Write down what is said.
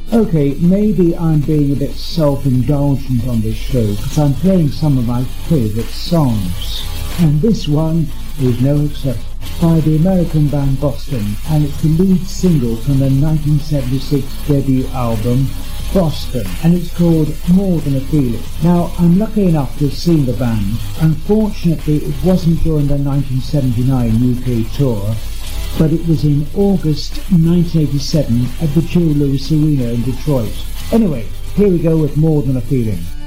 Okay, maybe I'm being a bit self-indulgent on this show because I'm playing some of my favourite songs. And this one is no exception. By the American band Boston, and it's the lead single from their 1976 debut album, Boston, and it's called More Than a Feeling. Now, I'm lucky enough to have seen the band. Unfortunately, it wasn't during their 1979 UK tour, but it was in August 1987 at the Joe Louis Arena in Detroit. Anyway, here we go with More Than a Feeling.